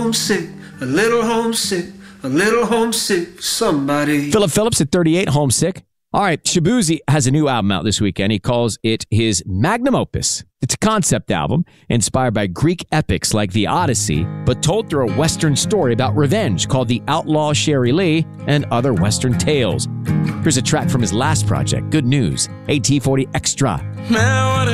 homesick, a little homesick, a little homesick for somebody. Philip Phillips at 38, homesick. All right, Shabuzi has a new album out this weekend. He calls it his magnum opus. It's a concept album inspired by Greek epics like the Odyssey, but told through a Western story about revenge called The Outlaw Sherry Lee and Other Western Tales. Here's a track from his last project, Good News, AT40 Extra. Man,